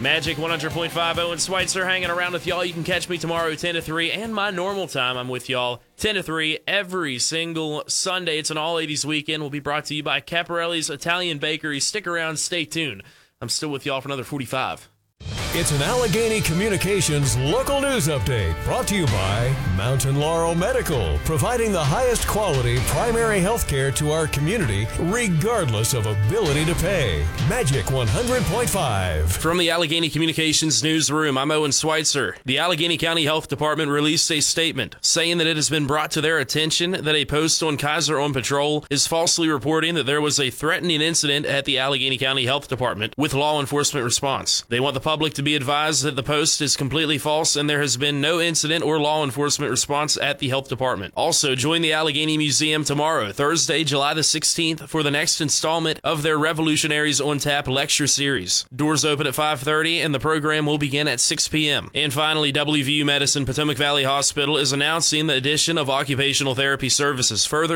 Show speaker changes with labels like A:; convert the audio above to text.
A: Magic 100.5, Owen Schweitzer hanging around with y'all. You can catch me tomorrow 10 to 3, and my normal time, I'm with y'all 10 to 3 every single Sunday. It's an all-80s weekend. Will be brought to you by Caparelli's Italian Bakery. Stick around, stay tuned. I'm still with y'all for another 45.
B: It's an Allegheny Communications local news update brought to you by Mountain Laurel Medical, providing the highest quality primary health care to our community regardless of ability to pay. Magic 100.5.
A: From the Allegheny Communications newsroom, I'm Owen Schweitzer. The Allegheny County Health Department released a statement saying that it has been brought to their attention that a post on Kaiser on Patrol is falsely reporting that there was a threatening incident at the Allegheny County Health Department with law enforcement response. They want the public to be advised that the post is completely false and there has been no incident or law enforcement response at the health department. Also, join the Allegheny Museum tomorrow, Thursday, July the 16th, for the next installment of their Revolutionaries on Tap lecture series. Doors open at 5:30 and the program will begin at 6 p.m. And finally, WVU Medicine Potomac Valley Hospital is announcing the addition of occupational therapy services. Further